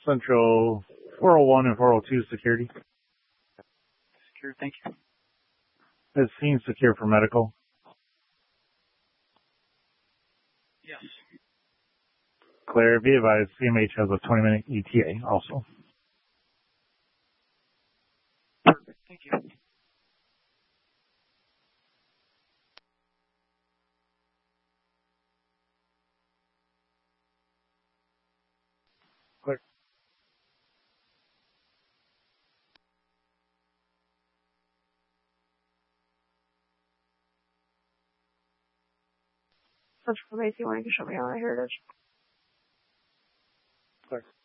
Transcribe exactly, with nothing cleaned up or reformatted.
Central four oh one and four oh two security. Secure, thank you. Is scene secure for medical? Yes. Clear. Be advised, C M H has a twenty minute E T A also. Perfect, thank you. Clear. Central from A C one, you can show me how I heard it. Clear.